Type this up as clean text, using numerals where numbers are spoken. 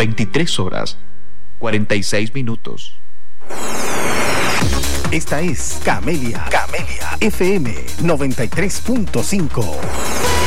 23 horas, 46 minutos. Esta es Camelia FM 93.5.